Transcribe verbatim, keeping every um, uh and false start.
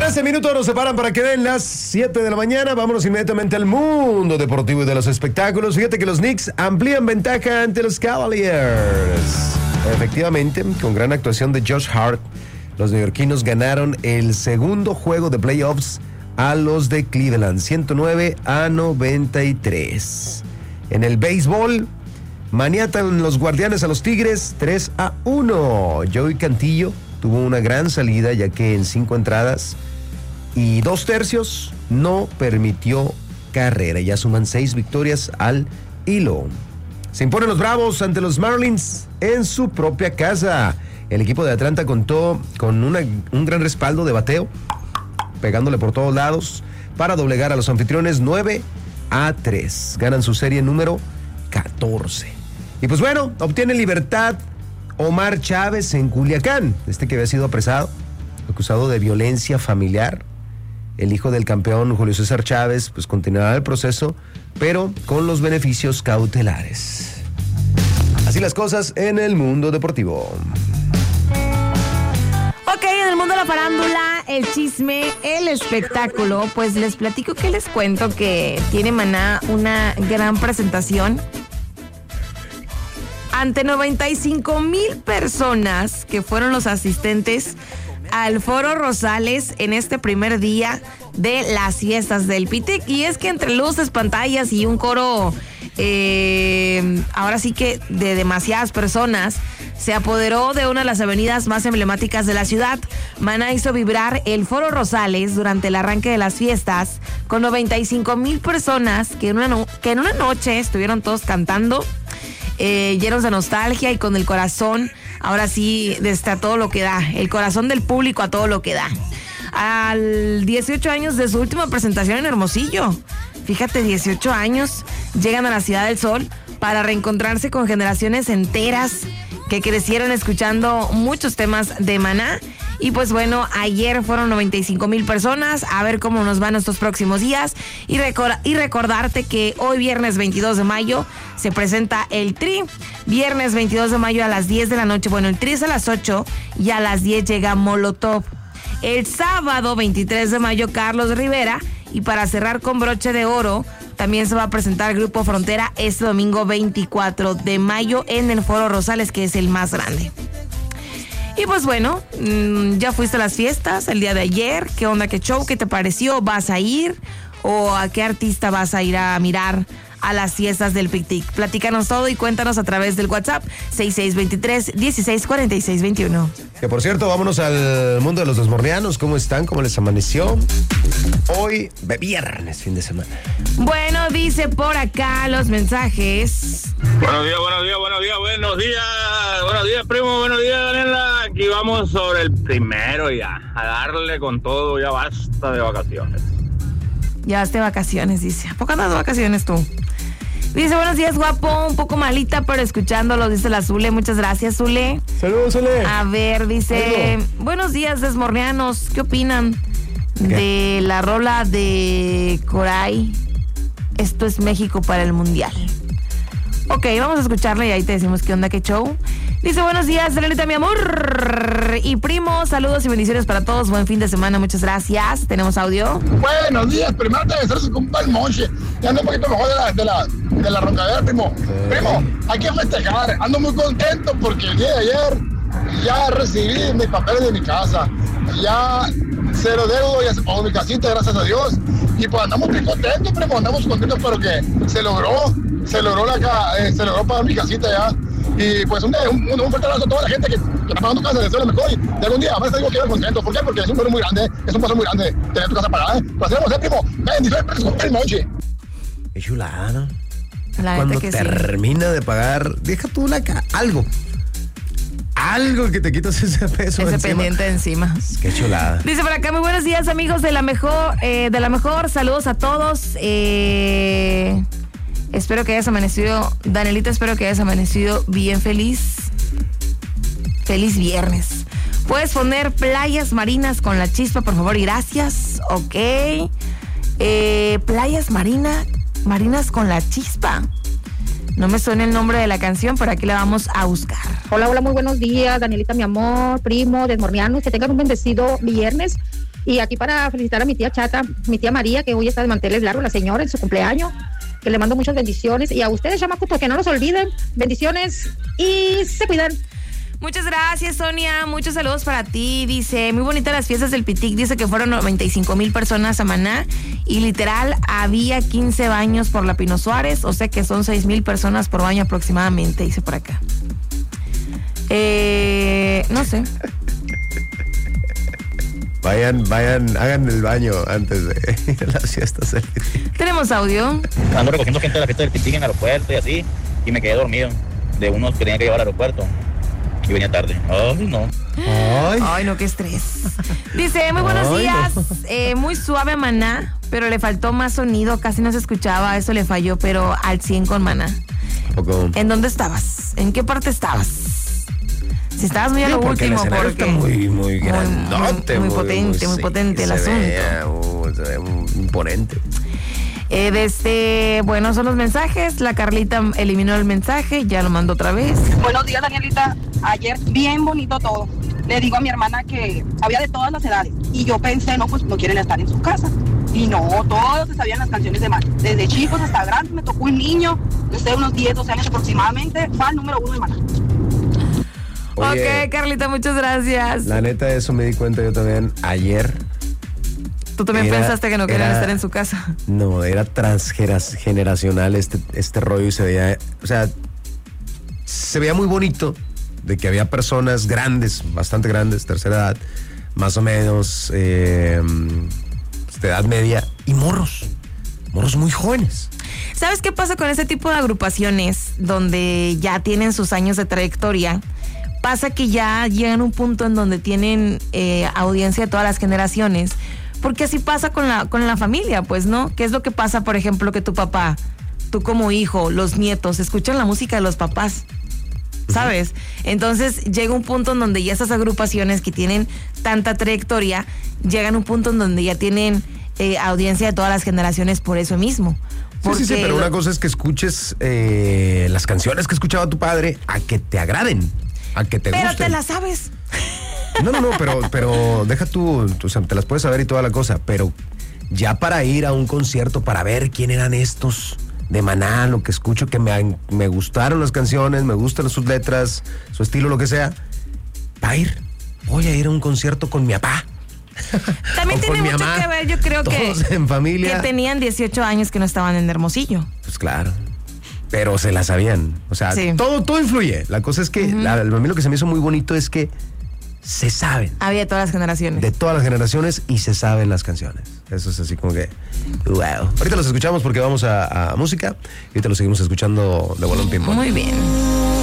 trece minutos nos separan para que den las siete de la mañana. Vámonos inmediatamente al mundo deportivo y de los espectáculos. Fíjate que los Knicks amplían ventaja ante los Cavaliers. Efectivamente, con gran actuación de Josh Hart, los neoyorquinos ganaron el segundo juego de playoffs a los de Cleveland, ciento nueve a noventa y tres. En el béisbol, maniatan los Guardianes a los Tigres tres a uno. Joey Cantillo tuvo una gran salida, ya que en cinco entradas y dos tercios no permitió carrera. Ya suman seis victorias al hilo. Se imponen los Bravos ante los Marlins en su propia casa. El equipo de Atlanta contó con una, un gran respaldo de bateo, pegándole por todos lados para doblegar a los anfitriones nueve a tres. Ganan su serie número catorce. Y pues bueno, obtiene libertad Omar Chávez en Culiacán, este que había sido apresado, acusado de violencia familiar. El hijo del campeón Julio César Chávez pues continuará el proceso, pero con los beneficios cautelares. Así las cosas en el mundo deportivo. Ok, en el mundo de la farándula, el chisme, el espectáculo, pues les platico que les cuento que tiene Maná una gran presentación ante noventa y cinco mil personas que fueron los asistentes al Foro Rosales en este primer día de las fiestas del Pitec. Y es que entre luces, pantallas y un coro, eh, ahora sí que de demasiadas personas, se apoderó de una de las avenidas más emblemáticas de la ciudad. Maná hizo vibrar el Foro Rosales durante el arranque de las fiestas con noventa y cinco mil personas que en, una no- que en una noche estuvieron todos cantando, eh, llenos de nostalgia y con el corazón, ahora sí, desde a todo lo que da, el corazón del público a todo lo que da. Al dieciocho años de su última presentación en Hermosillo, fíjate, dieciocho años, llegan a la Ciudad del Sol para reencontrarse con generaciones enteras que crecieron escuchando muchos temas de Maná. Y pues bueno, ayer fueron noventa y cinco mil personas. A ver cómo nos van estos próximos días. Y, recor- y recordarte que hoy viernes veintidós de mayo se presenta el Tri. Viernes veintidós de mayo a las diez de la noche. Bueno, el Tri es a las ocho y a las diez llega Molotov. El sábado veintitrés de mayo Carlos Rivera. Y para cerrar con broche de oro, también se va a presentar el Grupo Frontera este domingo veinticuatro de mayo en el Foro Rosales, que es el más grande. Y pues bueno, mmm, ya fuiste a las fiestas el día de ayer. ¿Qué onda, qué show? ¿Qué te pareció? ¿Vas a ir? ¿O a qué artista vas a ir a mirar a las fiestas del Pitec? Platícanos todo y cuéntanos a través del WhatsApp seis seis dos tres, uno seis cuatro seis dos uno. Que por cierto, vámonos al mundo de los desmornianos. ¿Cómo están? ¿Cómo les amaneció? Hoy, de viernes, fin de semana. Bueno, dice por acá los mensajes. Buenos días, buenos días, buenos días, buenos días, buenos días, primo, buenos días, Daniela. Aquí vamos sobre el primero ya, a darle con todo, ya basta de vacaciones. Ya vas de vacaciones, dice. ¿A poco andas de vacaciones tú? Dice, buenos días, guapo, un poco malita, pero escuchándolo, dice la Zule. Muchas gracias, Zule. Saludos, Zule. A ver, dice, Algo. buenos días, desmornianos. ¿Qué opinan ¿Qué? de la rola de Coray? Esto es México para el Mundial. Ok, vamos a escucharla y ahí te decimos qué onda, qué show. Dice, buenos días, Danielita, mi amor. Y primo, saludos y bendiciones para todos. Buen fin de semana, muchas gracias. ¿Tenemos audio? Buenos días, primero te deseo su compa el Monche. Ya ando un poquito mejor de la, de la, de la roncadera, primo. Primo, hay que festejar. Ando muy contento porque el día de ayer ya recibí mis papeles de mi casa. Ya se lo debo ya se pagó mi casita, gracias a Dios. Y pues andamos muy contentos, primo. Andamos contentos porque se logró, se logró la ca- eh, se logró pagar mi casita ya. Y pues un, un, un fuerte abrazo a toda la gente que, que está pagando casa, les deseo lo mejor y de algún día más te digo que estoy contento. ¿Por qué? Porque es un paso muy grande, es un paso muy grande tener tu casa pagada. Pues hacemos, eh, primo, bendiciones, con el noche. Qué chulada, ¿no? La Cuando neta que sí. termina de pagar, deja tú la ca- algo. Algo que te quitas ese peso Ese encima. pendiente encima. Qué chulada. Dice por acá, muy buenos días, amigos de la mejor, eh, de la mejor, saludos a todos. Eh, espero que hayas amanecido, Danielita, espero que hayas amanecido bien feliz. Feliz viernes. Puedes poner Playas Marinas con la Chispa, por favor, y gracias. Ok. Eh, Playas Marina, Marinas con la Chispa. No me suena el nombre de la canción, pero aquí la vamos a buscar. Hola, hola, muy buenos días, Danielita, mi amor, primo, desmornianos, que tengan un bendecido viernes. Y aquí para felicitar a mi tía Chata, mi tía María, que hoy está de manteles largos, la señora, en su cumpleaños, que le mando muchas bendiciones. Y a ustedes, chamacos, porque no los olviden. Bendiciones y se cuidan. Muchas gracias, Sonia. Muchos saludos para ti. Dice, muy bonitas las fiestas del Pitic. Dice que fueron noventa y cinco mil personas a Maná y literal había quince baños por la Pino Suárez. O sea que son seis mil personas por baño aproximadamente, dice por acá. Eh, no sé. Vayan, vayan, hagan el baño antes de las fiestas del Pitic. Tenemos audio. Ando recogiendo gente de la fiesta del Pitic en el aeropuerto y así, y me quedé dormido de unos que tenía que llevar al aeropuerto. Y venía tarde. Ay, no. Ay, Ay, no, qué estrés. Dice, muy buenos Ay, días. no. Eh, muy suave Maná, pero le faltó más sonido. Casi no se escuchaba. Eso le falló, pero al cien con Maná. poco. ¿En dónde estabas? ¿En qué parte estabas? Si estabas muy a lo Sí, porque último, el escenario porque... está muy, muy grandote. muy potente, muy sí, potente el se asunto. Ve, uh, se ve muy imponente. Eh, desde, bueno, son los mensajes. La Carlita eliminó el mensaje, ya lo mandó otra vez. Buenos días, Danielita. Ayer bien bonito todo. Le digo a mi hermana que había de todas las edades. Y yo pensé, no, pues no quieren estar en su casa. Y no, todos se sabían las canciones de Maná. Desde chicos hasta grandes. Me tocó un niño, no sé, unos diez, doce años aproximadamente. Va al número uno de Maná. Oye, Ok, Carlita, muchas gracias. la neta, de eso me di cuenta yo también ayer. Tú también era- pensaste que no querían era- estar en su casa. No, era transgeneracional este, este rollo y se veía, o sea, se veía muy bonito de que había personas grandes, bastante grandes, tercera edad, más o menos, eh, de edad media, y morros, morros muy jóvenes. ¿Sabes qué pasa con ese tipo de agrupaciones donde ya tienen sus años de trayectoria? Pasa que ya llegan a un punto en donde tienen eh, audiencia de todas las generaciones, porque así pasa con la, con la familia, pues, ¿no? ¿Qué es lo que pasa, por ejemplo, que tu papá, tú como hijo, los nietos, escuchan la música de los papás? ¿Sabes? Entonces llega un punto en donde ya esas agrupaciones que tienen tanta trayectoria, llegan a un punto en donde ya tienen eh, audiencia de todas las generaciones por eso mismo. Sí, sí, sí, Porque pero lo- una cosa es que escuches eh, las canciones que escuchaba tu padre a que te agraden, a que te Pero gusten. te la sabes. No, no, no, pero, pero deja tú, o sea, te las puedes saber y toda la cosa, pero ya para ir a un concierto, para ver quién eran estos de Maná, lo que escucho, que me, me gustaron las canciones, me gustan sus letras, su estilo, lo que sea, para ir, voy a ir a un concierto con mi papá. También O tiene con mi mucho mamá, que ver, yo creo que, todos en familia. que tenían dieciocho años que no estaban en Hermosillo. Pues claro. Pero se la sabían. O sea, Sí. todo, todo influye. La cosa es que, la- a mí lo que se me hizo muy bonito es que se saben Había de todas las generaciones. de todas las generaciones y se saben las canciones. Eso es así como que, wow. Ahorita los escuchamos porque vamos a, a música y ahorita los seguimos escuchando de Bolón Ping Pong. Muy bien.